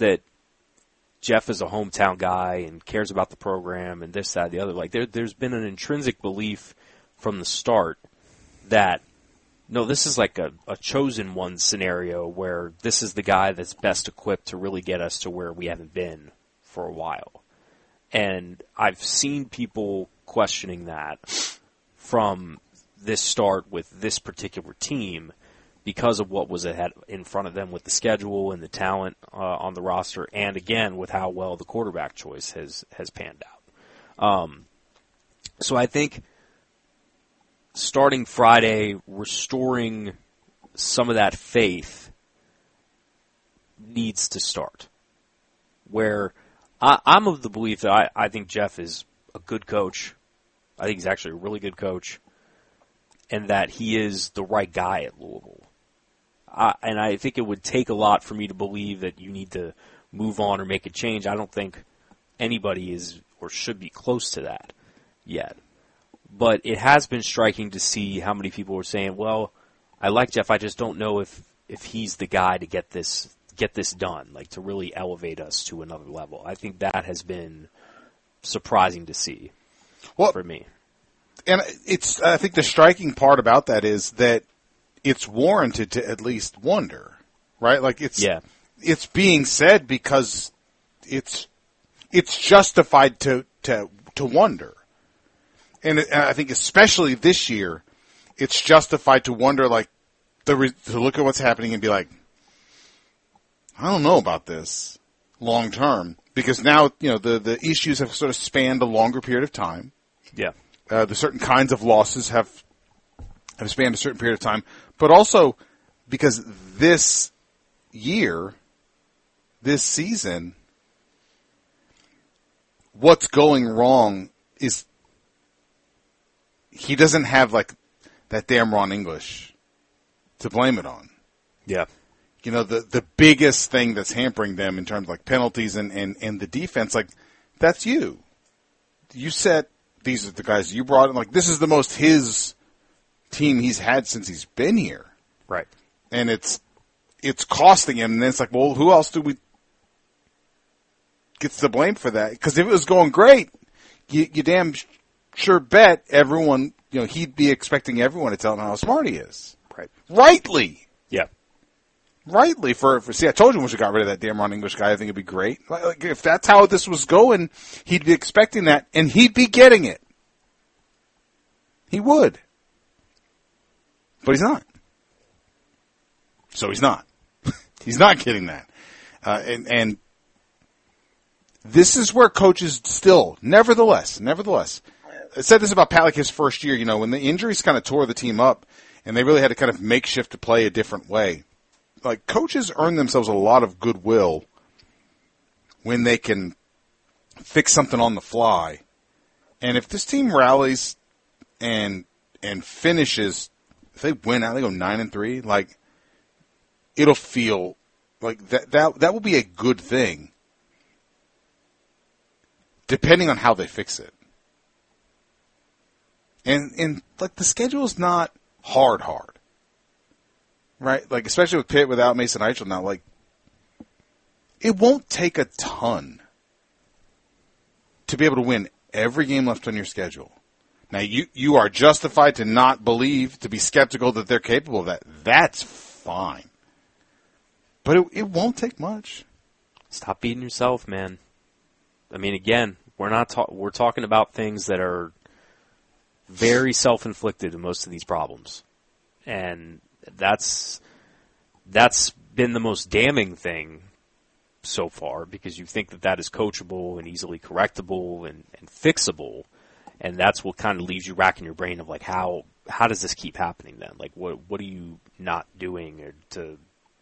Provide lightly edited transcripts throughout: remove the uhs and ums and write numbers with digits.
that Jeff is a hometown guy and cares about the program and this, that, the other. Like there's been an intrinsic belief from the start that, no, this is like a chosen one scenario where this is the guy that's best equipped to really get us to where we haven't been for a while. And I've seen people questioning that from this start with this particular team because of what was ahead in front of them with the schedule and the talent on the roster, and again with how well the quarterback choice has panned out. So I think starting Friday, restoring some of that faith needs to start. Where I'm of the belief that I think Jeff is a good coach. I think he's actually a really good coach, and that he is the right guy at Louisville. And I think it would take a lot for me to believe that you need to move on or make a change. I don't think anybody is or should be close to that yet. But it has been striking to see how many people are saying, well, I like Jeff, I just don't know if he's the guy to get this done, like to really elevate us to another level. I think that has been surprising to see for me. And I think the striking part about that is that it's warranted to at least wonder, right? Like it's being said because it's justified to wonder. And I think especially this year, it's justified to wonder, like to look at what's happening and be like, I don't know about this long term, because now the issues have sort of spanned a longer period of time. Yeah, the certain kinds of losses have spanned a certain period of time, but also because this season, what's going wrong is he doesn't have like that damn Ron English to blame it on. Yeah. The biggest thing that's hampering them in terms of like penalties and the defense, like that's you. You said these are the guys you brought in. Like this is the most his team he's had since he's been here. Right. And it's costing him. And then it's like, well, who else do we gets the blame for that? Because if it was going great, you damn sure bet everyone, he'd be expecting everyone to tell him how smart he is. Right. Rightly. Yeah. Rightly see, I told you we should have got rid of that damn Ron English guy. I think it'd be great. Like, if that's how this was going, he'd be expecting that, and he'd be getting it. He would. But he's not. So he's not. He's not getting that. And this is where coaches still, nevertheless, I said this about Palick his first year, when the injuries kind of tore the team up, and they really had to kind of makeshift to play a different way. Like, coaches earn themselves a lot of goodwill when they can fix something on the fly. And if this team rallies and finishes, if they win out, they go 9-3, like, it'll feel like that will be a good thing, depending on how they fix it. And like, the schedule is not hard. Right? Like, especially with Pitt without Mason Eichel now, like, it won't take a ton to be able to win every game left on your schedule. Now, you are justified to not believe, to be skeptical that they're capable of that. That's fine. But it won't take much. Stop beating yourself, man. I mean, again, we're talking about things that are very self-inflicted in most of these problems. And that's been the most damning thing so far, because you think that is coachable and easily correctable and fixable, and that's what kind of leaves you racking your brain of like, how does this keep happening then? Like, what are you not doing or to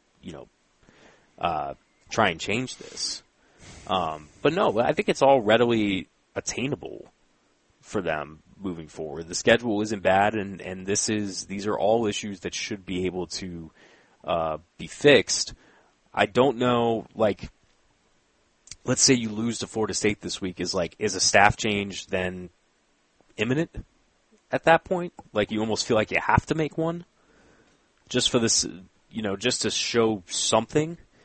try and change this? But no, I think it's all readily attainable for them moving forward. The schedule isn't bad, and these are all issues that should be able to be fixed. I don't know, like, let's say you lose to Florida State this week, is a staff change then imminent at that point? Like, you almost feel like you have to make one just for this, just to show something.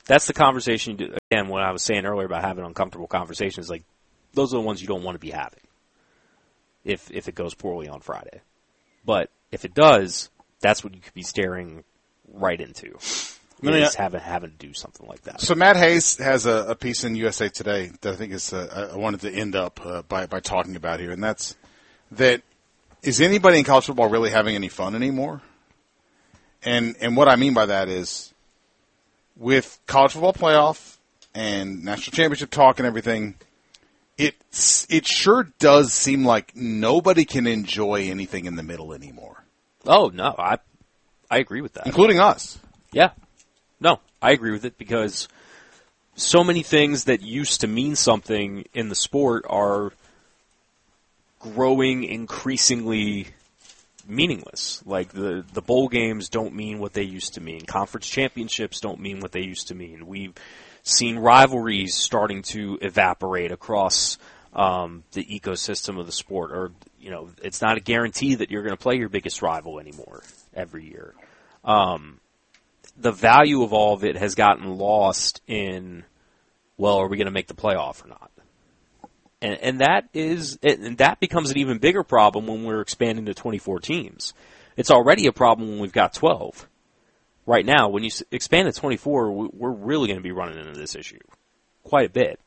That's the conversation. Again, what I was saying earlier about having uncomfortable conversations, like those are the ones you don't want to be having if it goes poorly on Friday. But if it does, that's what you could be staring right into. Is having to do something like that. So Matt Hayes has a piece in USA Today that I think is I wanted to end up by talking about here, and that's that is anybody in college football really having any fun anymore? And what I mean by that is with college football playoff and national championship talk and everything, it sure does seem like nobody can enjoy anything in the middle anymore. Oh no, I agree with that, including us. Yeah. No, I agree with it because so many things that used to mean something in the sport are growing increasingly meaningless. Like the bowl games don't mean what they used to mean. Conference championships don't mean what they used to mean. We've seen rivalries starting to evaporate across the ecosystem of the sport. Or, it's not a guarantee that you're going to play your biggest rival anymore every year. The value of all of it has gotten lost in, are we going to make the playoff or not? And that becomes an even bigger problem when we're expanding to 24 teams. It's already a problem when we've got 12. Right now, when you expand to 24, we're really going to be running into this issue quite a bit.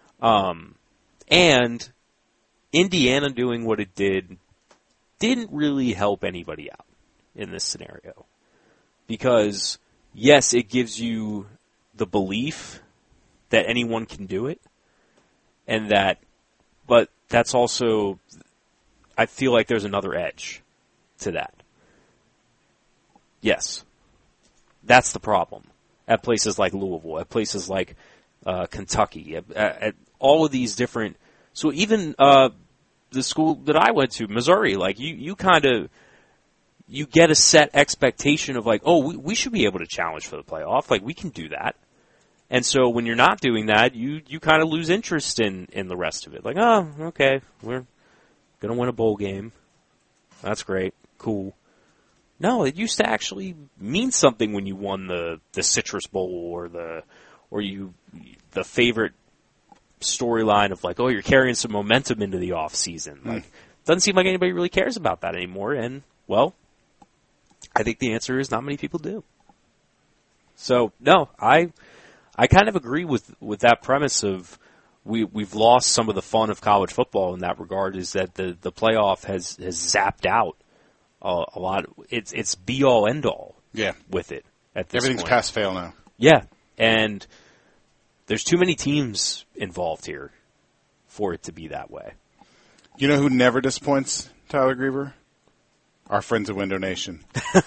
And Indiana doing what it didn't really help anybody out in this scenario. Because yes, it gives you the belief that anyone can do it, but that's also, I feel like there's another edge to that. Yes, that's the problem. At places like Louisville, at places like Kentucky, at all of these different, so even the school that I went to, Missouri, like you kind of, you get a set expectation of like, we should be able to challenge for the playoff. Like, we can do that. And so when you're not doing that, you kind of lose interest in the rest of it. Like, okay, we're going to win a bowl game. That's great. Cool. No, it used to actually mean something when you won the Citrus Bowl or the favorite storyline of like, you're carrying some momentum into the off season. Like, doesn't seem like anybody really cares about that anymore. And, I think the answer is not many people do. So, no, I kind of agree with that premise of we've lost some of the fun of college football in that regard, is that the playoff has zapped out a lot. It's be-all, end-all with it at this Everything's point. pass-fail now. Yeah, and there's too many teams involved here for it to be that way. You know who never disappoints, Tyler Griever? Our friends at Window Nation.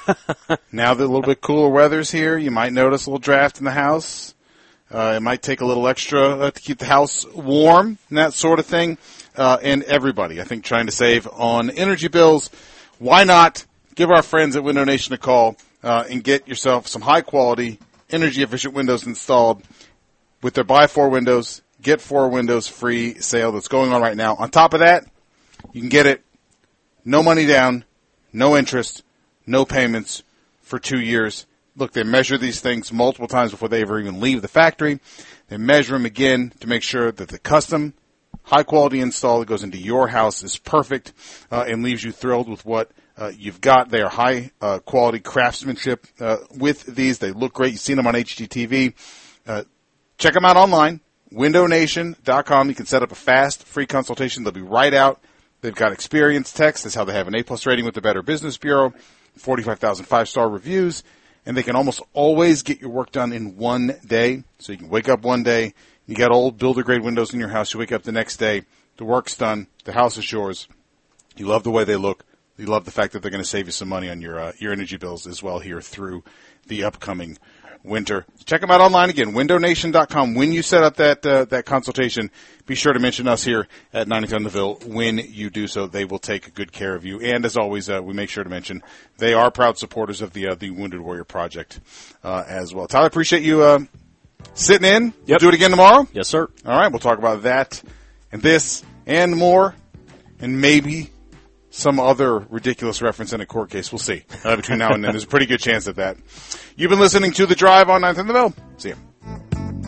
Now that a little bit cooler weather's here, you might notice a little draft in the house. It might take a little extra to keep the house warm and that sort of thing. And everybody, I think, trying to save on energy bills. Why not give our friends at Window Nation a call and get yourself some high-quality, energy-efficient windows installed with their Buy 4 Windows, Get 4 Windows free sale that's going on right now. On top of that, you can get it no money down, no interest, no payments for 2 years. Look, they measure these things multiple times before they ever even leave the factory. They measure them again to make sure that the custom, high-quality install that goes into your house is perfect and leaves you thrilled with what you've got. They are high-quality craftsmanship with these. They look great. You've seen them on HGTV. Check them out online, windownation.com. You can set up a fast, free consultation. They'll be right out. They've got experience techs. That's how they have an A+ rating with the Better Business Bureau, 45,000 5-star reviews, and they can almost always get your work done in one day. So you can wake up one day, you got old builder-grade windows in your house, you wake up the next day, the work's done, the house is yours. You love the way they look. You love the fact that they're going to save you some money on your energy bills as well here through the upcoming winter. Check them out online again, windownation.com. When you set up that consultation, be sure to mention us here at 90 on the Ville. When you do so, they will take good care of you. And as always, we make sure to mention they are proud supporters of the Wounded Warrior Project as well. Tyler, appreciate you sitting in. Yep. We'll do it again tomorrow. Yes, sir. All right, we'll talk about that and this and more, and maybe some other ridiculous reference in a court case. We'll see. Between now and then, there's a pretty good chance of that. You've been listening to The Drive on 9th and the Ville. See you.